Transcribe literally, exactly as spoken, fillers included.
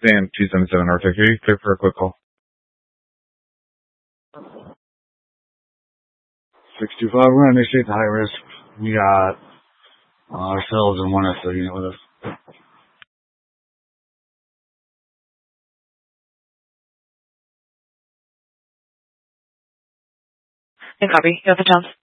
Sam two seven seven Arctic. Are you clear for a quick call? six two five, we're going to initiate the high risk. We got uh, ourselves and one S O unit with us. And copy. You have the Jones.